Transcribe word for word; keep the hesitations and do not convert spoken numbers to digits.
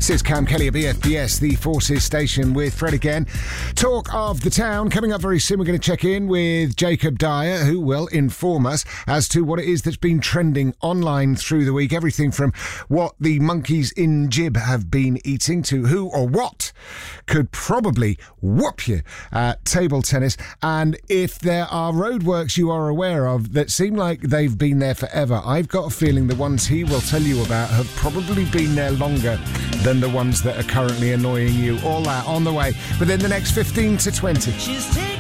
This is Cam Kelly at B F B S, the Forces Station, with Fred again. Talk of the town. Coming up very soon, we're going to check in with Jacob Dyer, who will inform us as to what it is that's been trending online through the week. Everything from what the monkeys in Jib have been eating to who or what could probably whoop you at table tennis. And if there are roadworks you are aware of that seem like they've been there forever, I've got a feeling the ones he will tell you about have probably been there longer than the ones that are currently annoying you. All that on the way within the next fifteen to twenty.